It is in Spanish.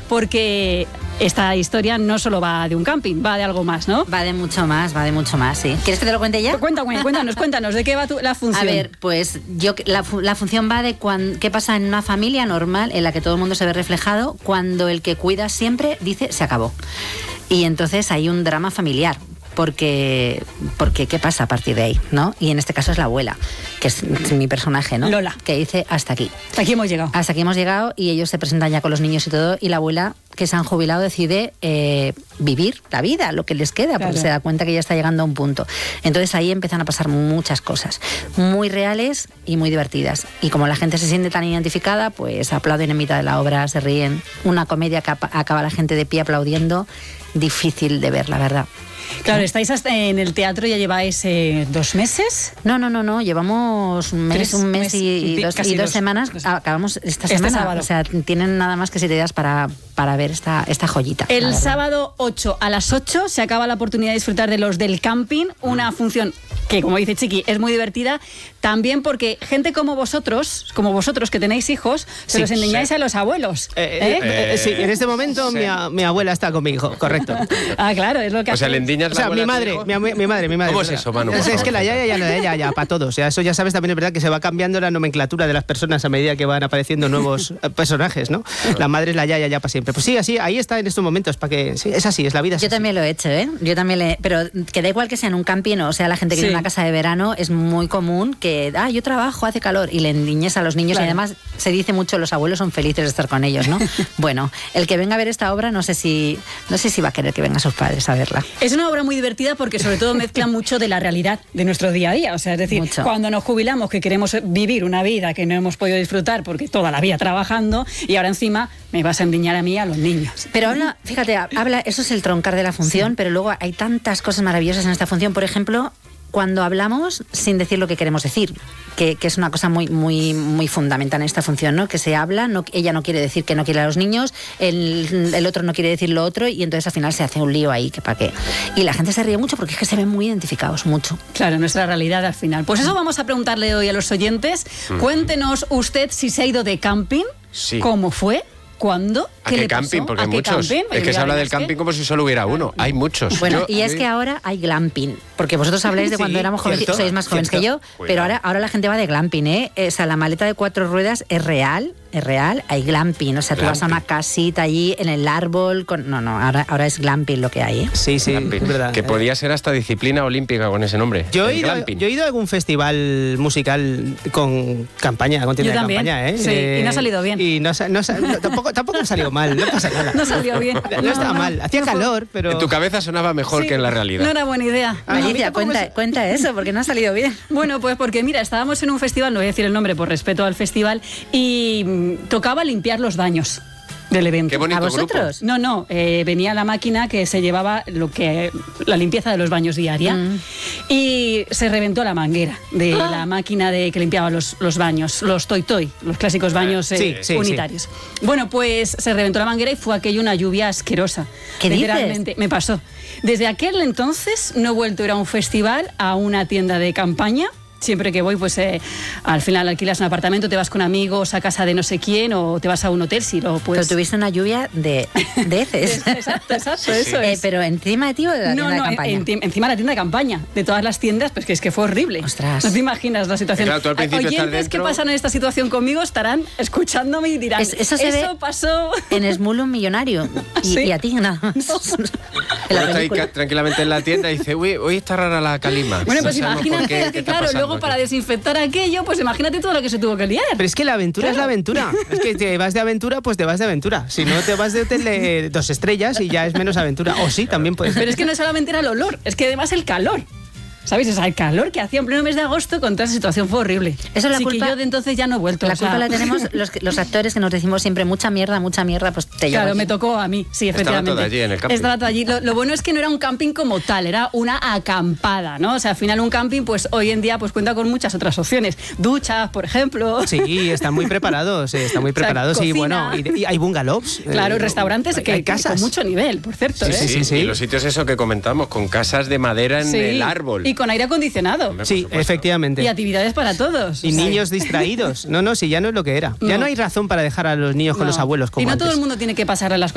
porque esta historia no solo va de un camping, va de algo más, ¿no? Va de mucho más, sí. ¿Quieres que te lo cuente ya? Cuéntanos, ¿de qué va la función? A ver, pues la función va de qué pasa en una familia normal en la que todo el mundo se ve reflejado cuando el que cuida siempre dice se acabó. Y entonces hay un drama familiar. Porque ¿qué pasa a partir de ahí? ¿No? Y en este caso es la abuela, que es mi personaje, ¿no? Lola. Que dice hasta aquí. Hasta aquí hemos llegado. Hasta aquí hemos llegado y ellos se presentan ya con los niños y todo, y la abuela, que se han jubilado, decide vivir la vida, lo que les queda, porque se da cuenta que ya está llegando a un punto. Entonces ahí empiezan a pasar muchas cosas, muy reales y muy divertidas. Y como la gente se siente tan identificada, pues aplauden en mitad de la obra, se ríen. Una comedia que acaba la gente de pie aplaudiendo, difícil de ver, la verdad. Claro, estáis hasta en el teatro, ya lleváis 2 meses. No, llevamos un mes y dos semanas. Acabamos esta semana. Sábado. O sea, tienen nada más que 7 días para ver esta joyita. El sábado 8 a las 8 se acaba la oportunidad de disfrutar de Los del Camping, una función que, como dice Chiqui, es muy divertida, también porque gente como vosotros que tenéis hijos, se los enseñáis a los abuelos. Sí, en este momento mi abuela está con mi hijo, correcto. Ah, claro, es lo que le endiñas la abuela. Mi madre. ¿Cómo es eso, Manu? Es que la yaya, para todos. O sea, eso ya sabes, también es verdad que se va cambiando la nomenclatura de las personas a medida que van apareciendo nuevos personajes, ¿no? La madre es la yaya ya para siempre. Pues sí, así, ahí está en estos momentos, para que sí, es así, es la vida. Yo también lo he hecho, pero que da igual que sea en un camping o sea la gente que tiene una casa de verano, es muy común que, yo trabajo, hace calor, y le endiñes a los niños, y además se dice mucho, los abuelos son felices de estar con ellos, ¿no? Bueno, el que venga a ver esta obra, no sé si va a querer que vengan sus padres a verla. Es una obra muy divertida porque sobre todo mezcla mucho de la realidad de nuestro día a día, o sea, es decir, cuando nos jubilamos, que queremos vivir una vida que no hemos podido disfrutar porque toda la vida trabajando, y ahora encima me vas a endiñar a mí, a los niños. Pero fíjate, eso es el troncar de la función, pero luego hay tantas cosas maravillosas en esta función. Por ejemplo, cuando hablamos sin decir lo que queremos decir, que es una cosa muy, muy, muy fundamental en esta función, ¿no? Que se habla, ella no quiere decir que no quiere a los niños, el otro no quiere decir lo otro, y entonces al final se hace un lío ahí, que para qué. Y la gente se ríe mucho porque es que se ven muy identificados, mucho. Claro, nuestra realidad al final. Pues eso vamos a preguntarle hoy a los oyentes. Cuéntenos usted si se ha ido de camping, cómo fue, ¿cuándo? ¿A qué camping? Porque hay muchos. Es que se habla del camping como si solo hubiera uno. Hay muchos. Bueno, es que ahora hay glamping. Porque vosotros habláis de cuando éramos jóvenes, sois más jóvenes que yo, pero ahora la gente va de glamping, O sea, la maleta de 4 ruedas es real, hay glamping. O sea, tú vas a una casita allí en el árbol. Ahora es glamping lo que hay, Sí, es verdad. Que podía ser hasta disciplina olímpica con ese nombre. Yo he ido a algún festival musical con campaña, con tienda de campaña, Sí, y no ha salido bien. Y tampoco ha salido mal, no pasa nada. No salió bien. No estaba mal, hacía calor, pero... En tu cabeza sonaba mejor que en la realidad. No era buena idea. Alicia, cuenta eso, porque no ha salido bien. Bueno, pues porque mira, estábamos en un festival, no voy a decir el nombre por respeto al festival, y tocaba limpiar los baños del evento. Qué bonito. ¿A vosotros? Grupo. No, venía la máquina que se llevaba la limpieza de los baños diaria y se reventó la manguera de la máquina que limpiaba los baños, los toy, los clásicos baños unitarios. Sí. Bueno, pues se reventó la manguera y fue aquello una lluvia asquerosa. ¿Qué literalmente dices? Me pasó. Desde aquel entonces no he vuelto a ir a un festival, a una tienda de campaña. Siempre que voy, pues al final alquilas un apartamento, te vas con amigos a casa de no sé quién o te vas a un hotel si lo puedes. Pero tuviste una lluvia de heces. Exacto, eso es. Pero encima de ti o de la tienda de campaña. Encima de la tienda de campaña, de todas las tiendas, pues que es que fue horrible. Ostras. No te imaginas la situación. Claro, tú al principio oyentes que pasan en esta situación conmigo estarán escuchándome y dirán, eso pasó en Smulun Millonario. Y a ti nada más. Está ahí tranquilamente en la tienda y dice, uy, hoy está rara la calima. Bueno, pues imagínate que claro, luego para desinfectar aquello, pues imagínate todo lo que se tuvo que liar. Pero es que la aventura es la aventura. Es que te vas de aventura, pues te vas de aventura. Si no, te vas de hotel de 2 estrellas y ya es menos aventura. O sí, también puede ser. Pero es que no solamente era el olor, es que además el calor. ¿Sabes? O sea, el calor que hacía en pleno mes de agosto con toda esa situación fue horrible. Eso es la Así culpa. Que yo de entonces ya no he vuelto. La culpa la tenemos los actores que nos decimos siempre mucha mierda, pues te llevo. Claro, me tocó a mí, sí, efectivamente. Estaba todo allí en el camping. Estaba todo allí. Lo bueno es que no era un camping como tal, era una acampada, ¿no? O sea, al final un camping, pues hoy en día pues cuenta con muchas otras opciones. Duchas, por ejemplo. Sí, están muy preparados, Cocina. Y bueno, y hay bungalows. Claro, restaurantes hay casas con mucho nivel, por cierto. Sí. Y los sitios eso que comentamos, con casas de madera en el árbol. Y con aire acondicionado. Sí, efectivamente. Y actividades para todos. Y niños distraídos. No, si ya no es lo que era. Ya no hay razón para dejar a los niños con los abuelos como Y no antes. todo el mundo tiene que pasar a las